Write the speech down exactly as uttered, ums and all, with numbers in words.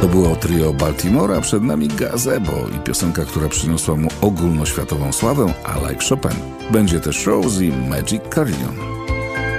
To było trio Baltimore, a przed nami Gazebo i piosenka, która przyniosła mu ogólnoświatową sławę, I Like Chopin. Będzie też Rose i Magic Carillon.